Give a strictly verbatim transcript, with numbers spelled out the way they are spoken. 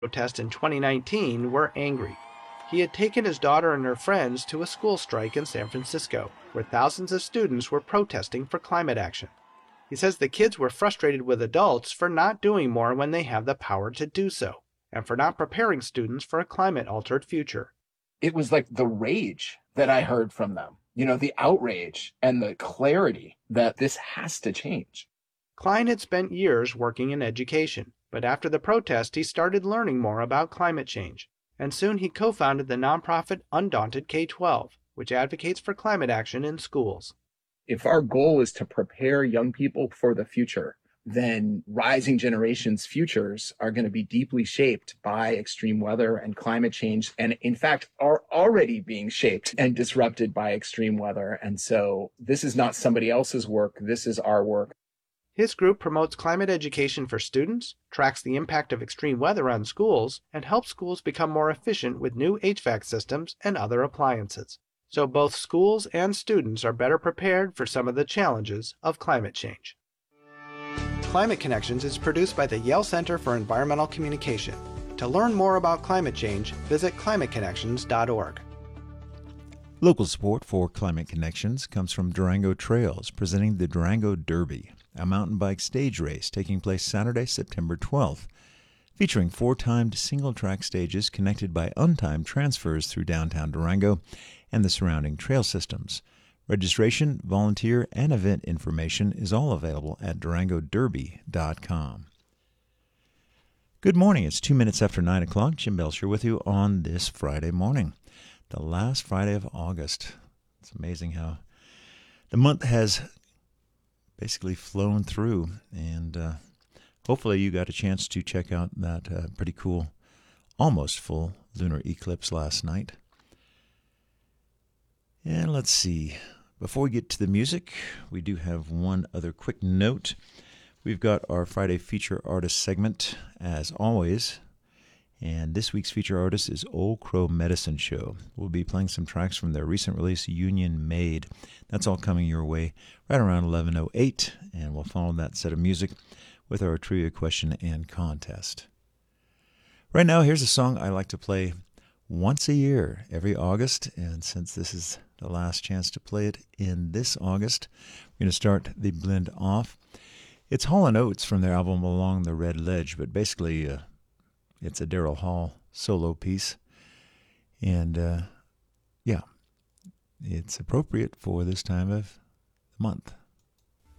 protest in twenty nineteen were angry. He had taken his daughter and her friends to a school strike in San Francisco, where thousands of students were protesting for climate action. He says the kids were frustrated with adults for not doing more when they have the power to do so, and for not preparing students for a climate-altered future. It was like the rage that I heard from them, you know, the outrage and the clarity that this has to change. Klein had spent years working in education, but after the protest he started learning more about climate change, and soon he co-founded the nonprofit Undaunted K twelve, which advocates for climate action in schools. If our goal is to prepare young people for the future, then rising generations' futures are going to be deeply shaped by extreme weather and climate change, and in fact are already being shaped and disrupted by extreme weather. And so this is not somebody else's work, this is our work. His group promotes climate education for students, tracks the impact of extreme weather on schools, and helps schools become more efficient with new H V A C systems and other appliances. So both schools and students are better prepared for some of the challenges of climate change. Climate Connections is produced by the Yale Center for Environmental Communication. To learn more about climate change, visit climate connections dot org. Local support for Climate Connections comes from Durango Trails, presenting the Durango Derby, a mountain bike stage race taking place Saturday, September twelfth, featuring four timed single-track stages connected by untimed transfers through downtown Durango and the surrounding trail systems. Registration, volunteer, and event information is all available at durango derby dot com. Good morning. It's two minutes after nine o'clock. Jim Belcher with you on this Friday morning, the last Friday of August. It's amazing how the month has basically flown through, and uh, hopefully you got a chance to check out that uh, pretty cool, almost full lunar eclipse last night. And let's see, before we get to the music, we do have one other quick note. We've got our Friday Feature Artist segment, as always, and this week's feature artist is Old Crow Medicine Show. We'll be playing some tracks from their recent release, Union Made. That's all coming your way right around eleven oh eight, and we'll follow that set of music with our trivia question and contest. Right now, here's a song I like to play once a year, every August, and since this is the last chance to play it in this August, we're going to start the blend off. It's Hall and Oates from their album Along the Red Ledge, but basically uh, it's a Daryl Hall solo piece. And, uh, yeah, it's appropriate for this time of the month.